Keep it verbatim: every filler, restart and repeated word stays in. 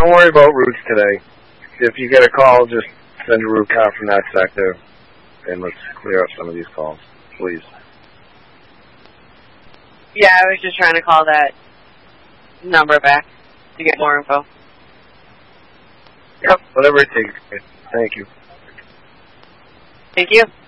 don't worry about routes today. If you get a call, just send a route car from that sector, and let's clear up some of these calls, please. Yeah, I was just trying to call that number back to get more info. Yep, whatever it takes. Thank you. Thank you.